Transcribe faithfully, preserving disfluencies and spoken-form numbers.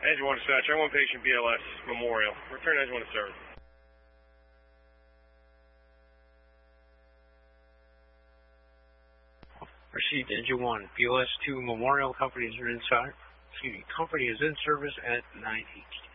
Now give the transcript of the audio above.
Engine one dispatch, I one patient B L S Memorial. Return engine one to service. Received engine one, B L S two Memorial. Companies are inside. Excuse me, company is in service at nine H.